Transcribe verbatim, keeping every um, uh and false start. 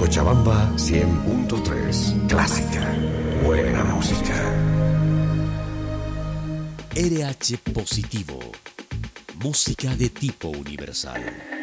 Cochabamba cien punto tres. Clásica. Buena música. R H Positivo. Música de tipo universal.